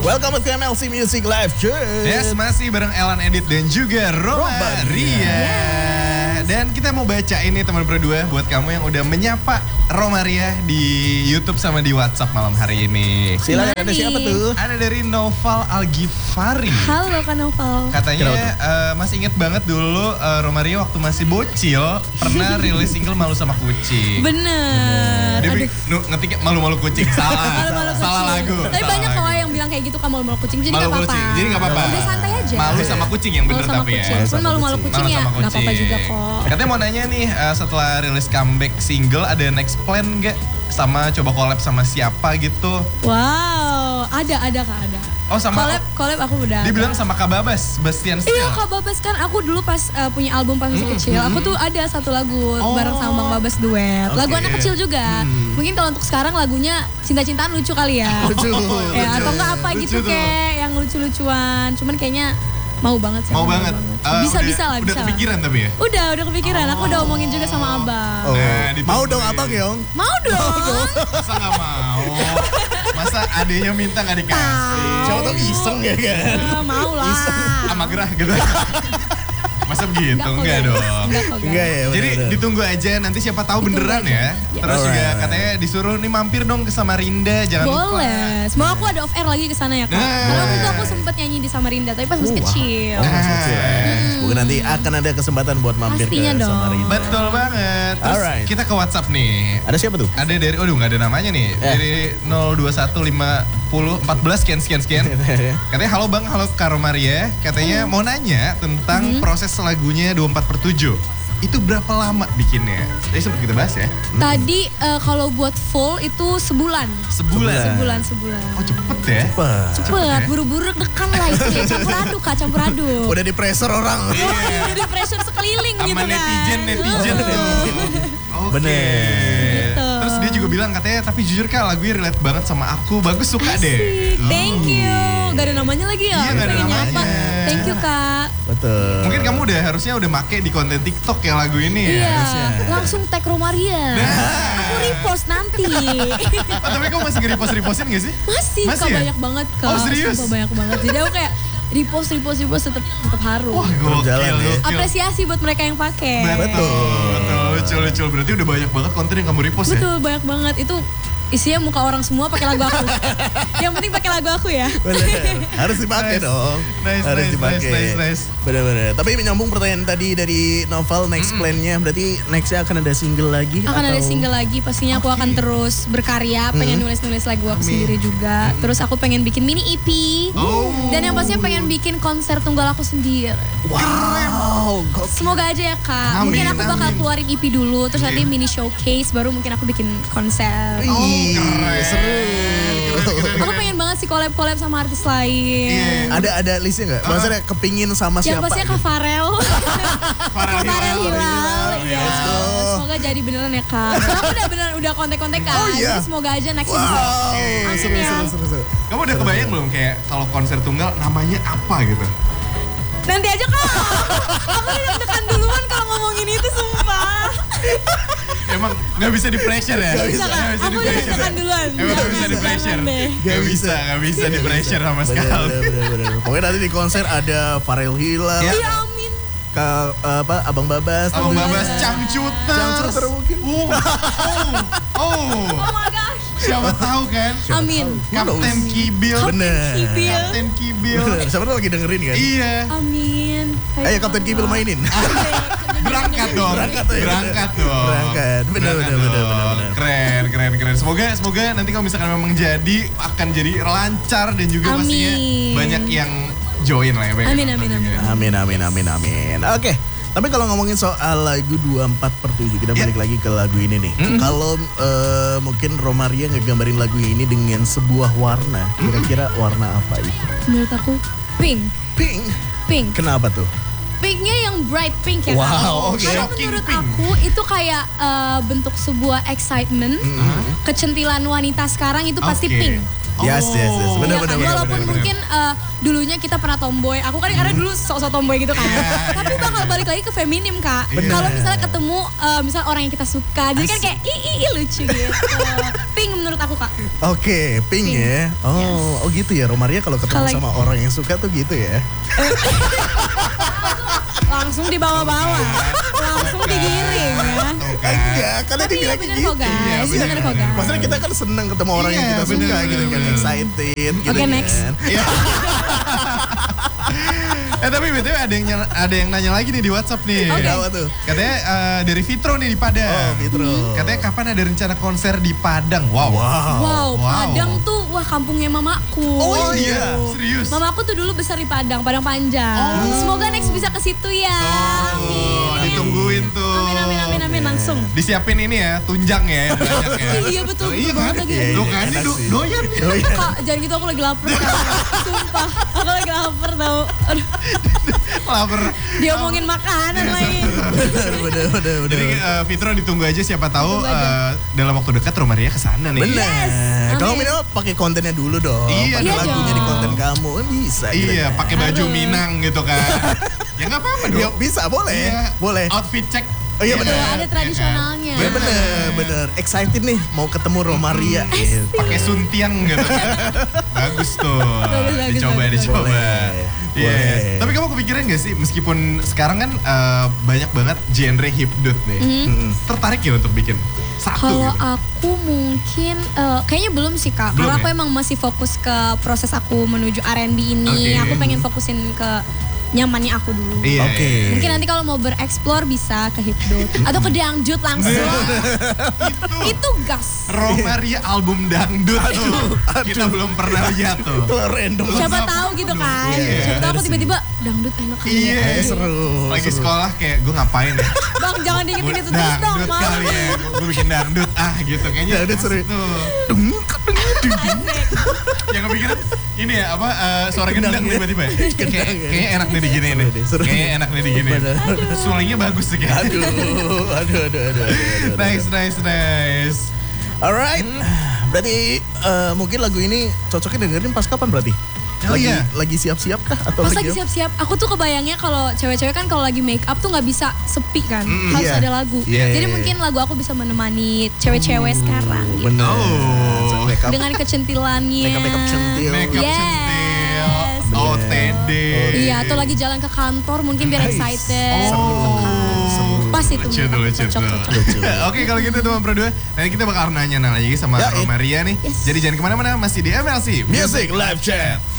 Welcome to MLC Music Live, cuy. Yes, masih bareng Elan Edit dan juga Roma Ria. Dan kita mau baca ini teman berdua buat kamu yang udah menyapa Roma Ria di YouTube sama di WhatsApp malam hari ini. Silakan, ada siapa tuh? Ada dari Noval Algifari. Halo Kak Noval. Katanya masih inget banget dulu Roma Ria waktu masih bocil pernah rilis single Malu Sama Kucing. Bener. Dia ngetiknya malu-malu kucing. Salah. Malu-malu Salah kucing. lagu. Tapi banyak kok yang bilang kayak gitu kan malu-malu kucing. Jadi Malu gak apa-apa. kucing, jadi gak apa-apa. Udah santai aja. Malu sama kucing yang bener Malu sama tapi kucing. ya. Cuman malu-malu kucing Malu ya sama gak apa-apa kucing. juga kok. Katanya mau nanya nih setelah rilis comeback single ada next plan gak? Sama coba collab sama siapa gitu? Wow, ada Kak, ada. Oh sama collab aku udah. Dia bilang sama Kak Babas, Bastian Steel. Iya Kak Babas kan aku dulu pas punya album pas masih kecil. Aku tuh ada satu lagu bareng sama Bang Babas duet. Lagu anak kecil juga. Mungkin kalau untuk sekarang lagunya cinta-cintaan lucu kali ya. Lucu. Ya atau enggak apa Lucu gitu tuh. kayak yang lucu-lucuan. Cuman kayaknya mau banget sih. Mau banget. Bisa lah. Udah kepikiran tapi ya? Udah kepikiran. Aku udah omongin juga sama Abang. Oh. Nah, Mau ditunggu dong ya. abang Yong? Mau dong. Masa gak mau? Masa adenya minta gak dikasih? Siapa tau iseng ya kan? Mau lah. Sama gerah gitu. Masa begitu? Enggak dong. Enggak ya. Jadi bener-bener. ditunggu aja nanti siapa tahu beneran ya. Terus juga Alright. katanya disuruh nih mampir dong ke Samarinda, jangan lupa. Boleh. Semoga aku ada off air lagi ke sana ya Kak. Nah. Kalau waktu itu aku sempet nyanyi di Samarinda tapi pas masih kecil. Oh, masih kecil ya. Semoga nanti akan ada kesempatan buat mampir Pastinya ke dong. Samarinda. Betul banget. Terus Alright. kita ke WhatsApp nih. Ada siapa tuh? Ada dari, nggak ada namanya nih. Dari 0215014 sekian. Katanya halo Bang, halo Kak Romaria. Katanya mau nanya tentang proses lagunya 24/7. Itu berapa lama bikinnya? Tadi sempat kita bahas ya. Tadi kalau buat full itu sebulan. Sebulan. Oh cepet ya? Wah. Cepet, buru-buru dekan lah itu ya. Campur aduk Kak, campur aduk. Udah di pressure orang. Jadi pressure sekeliling gitu Sama kan. netizen tuh. Oke. Bener. Gitu. Terus dia juga bilang katanya, tapi jujur Kak lagunya relate banget sama aku. Bagus, suka deh. Asik, thank you. Gak ada namanya lagi ya? Iya, gak ada Pengen namanya. nyapa. Thank you Kak. Betul. Mungkin kamu harusnya udah make di konten TikTok ya lagu ini ya. Iya, harusnya. langsung tag Romaria. Aku repost nanti. Oh, tapi kamu masih nge-repost-repostin gak sih? Masih Masih Kak, ya? banyak banget Kak. Oh, serius? Sumpah banyak banget. Jadi aku kayak repost tetap harus. Wah, Berjalan ya. gokil. Apresiasi buat mereka yang pakai. Betul, lucu. Berarti udah banyak banget konten yang kamu repost ya? Betul, banyak banget. Itu isinya muka orang semua pakai lagu aku. Yang penting pakai lagu aku ya. Bener. Harus dipakai Nice. dong. Nice, Harus nice, dipakai. nice. Bener-bener. Tapi menyambung pertanyaan tadi dari Novel, next plan-nya berarti nextnya akan ada single lagi? Akan ada atau- single lagi, pastinya aku akan terus berkarya, pengen nulis-nulis lagu aku sendiri juga. Terus aku pengen bikin mini EP. Dan yang pastinya pengen bikin konser tunggal aku sendiri. Wow, gokil. Semoga aja ya Kak. Amin, Mungkin aku bakal amin. keluarin EP dulu, terus nanti mini showcase, baru mungkin aku bikin konser. Ih, keren. seru. Aku pengen banget sih collab sama artis lain. Ada listnya nggak? Maksudnya kepingin sama Yang siapa? pastinya Kak Farel. Farel Farel Hilal. Hilal. Iya. Let's go. Semoga jadi beneran ya Kak. Karena aku udah kontak-kontak kan. Oh, iya. Jadi semoga aja next Wow, bisa. seru, Amin ya. seru. Kamu udah kebayang belum kayak kalau konser tunggal namanya apa gitu? Nanti aja Kak. Aku udah deg-degan duluan kalau ngomongin itu sumpah. Emang nggak bisa di pressure ya? Nggak bisa, Kak. Aku udah deg-degan duluan. Emang nggak bisa di pressure? Jangan deh. Nggak bisa di pressure sama sekali. Bener. Pokoknya nanti di konser ada Farel Hilal, Ya. Iya amin. Abang Babas, Abang tentunya. Babas Cangcuter. Cangcuter mungkin. Oh my gosh. Siapa tahu kan? Amin. Kapten Kibil. Bener. Kibil. Kapten Kibil. Bener. Siapa tuh lagi dengerin kan? Iya. Amin. Ayo Kapten Kibil mainin. Berangkat dong. Berangkat ya. Berangkat dong. Berangkat. Bener. Keren. Semoga nanti kalau misalkan memang jadi akan jadi lancar dan juga Amin. pastinya banyak yang join lah ya. banyak Amin, yang amin, nonton juga. Amin. Oke. Tapi kalau ngomongin soal lagu 24/7, kita balik lagi ke lagu ini nih. Kalau mungkin Romaria ngegambarin lagu ini dengan sebuah warna, kira-kira warna apa itu? Menurut aku pink. Pink. Kenapa tuh? Pinknya yang bright pink ya Wow, Kak. oke. Karena Shocking menurut pink. aku itu kayak bentuk sebuah excitement, kecentilan wanita sekarang itu pasti Oke. pink. Yes. Benar. Iya kan? Walaupun mungkin dulunya kita pernah tomboy. Aku kan karena dulu sok-sok tomboy gitu kan. Tapi bakal balik lagi ke feminim Kak. Kalau misalnya ketemu misal orang yang kita suka. Jadi kan kayak lucu gitu. Pink menurut aku Kak. Oke, pink ya. Oh gitu ya. Romaria kalau ketemu sama orang yang suka tuh gitu ya. Langsung dibawa-bawa. Langsung digiring ya. Enggak, karena Tapi dibilang bener gitu. kok guys. Bener kok guys. Maksudnya kita kan senang ketemu orang yang kita suka gitu kan. Excited gitu Oke, next. kan. Tapi BTW ada yang nanya lagi nih di WhatsApp nih. Oke. Apa tuh? Katanya dari Fitro nih di Padang. Oh, Fitro. Katanya kapan ada rencana konser di Padang? Wow. Wow, Padang tuh kampungnya mamaku. Oh iya, serius. Mamaku tuh dulu besar di Padang Panjang. Semoga next bisa ke situ ya. Amin. Ditungguin tuh. Amin langsung. Disiapin ini ya, tunjang ya yang banyak ya. Iya betul Iya kan? banget lagi. Tuh kan ini doyan. Kak, jangan gitu aku lagi lapar. Sumpah, aku lagi lapar tau. Aduh, Lapar. dia omongin makanan lagi. Bener. Jadi Fitro ditunggu aja siapa tahu dalam waktu dekat Romaria kesana nih. Bener. Yes. Kamu Amin. minimal pakai kontennya dulu dong. Iya Pakai dong. lagunya di konten kamu bisa. gitu Iya, kan. pakai baju Harus. Minang gitu kan. Ya nggak apa-apa dong. Ya, bisa, boleh. Iya. Boleh. Outfit check. Oh iya bener. Ada tradisionalnya. Bener. Excited nih mau ketemu Romaria. Gitu. Pakai suntiang gitu kan. Bagus tuh. Bagus. Dicoba. Boleh. Iya. Boleh. Tapi kamu kepikiran gak sih meskipun sekarang kan banyak banget genre hipdut nih. Tertarik ya untuk bikin satu Kalau gitu? aku mungkin kayaknya belum sih Kak. Belum Karena aku ya? emang masih fokus ke proses aku menuju R&B ini. Oke. Aku pengen fokusin ke nyamannya aku dulu. Iya. Oke. Mungkin nanti kalau mau bereksplor bisa ke hipdut atau ke dangdut langsung. Itu gas. Romaria album dangdut tuh. Kita belum pernah lihat tuh. Random. Siapa tahu gitu kan. Iya, Siapa tahu aku bener tiba-tiba dangdut enak kali ya. Iya. Seru. Lagi sekolah kayak gue ngapain ya? Bang jangan diingetin itu terus dong, Dangdut Mam. kali ya. Gue bikin dangdut gitu. Kayaknya Dangdut seru. asik tuh. Yang kepikiran ini ya apa suara gendang tiba-tiba ya? Kayaknya enak nih digini nih. Seru. Kayaknya enak nih digini. Bener. Sulingnya bagus sih kayaknya. Aduh. Nice. Alright. Berarti mungkin lagu ini cocoknya dengerin pas kapan berarti? Oh lagi, iya. lagi siap-siap kah? Atau Pas lagi siap-siap, aku tuh kebayangnya kalau cewek-cewek kan kalau lagi make up tuh nggak bisa sepi kan, harus iya. ada lagu. Iya. Jadi mungkin lagu aku bisa menemani cewek-cewek sekarang gitu. Bener. Oh. Makeup, Dengan kecentilannya. makeup centil. Makeup Yes. centil. OTD. Iya, atau lagi jalan ke kantor mungkin biar excited. Pas itu Lucu menurut aku, tuh. cocok. Oke kalau gitu teman berdua, nanti kita bakal nanya lagi sama Ya, Romaria nih. Yes. Jadi jangan kemana-mana, masih di MLC Music Live Chat.